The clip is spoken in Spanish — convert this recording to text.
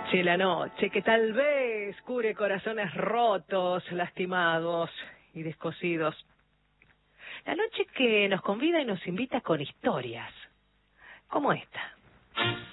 Sí, la noche que tal vez cure corazones rotos, lastimados y descosidos. La noche que nos convida y nos invita con historias, como esta.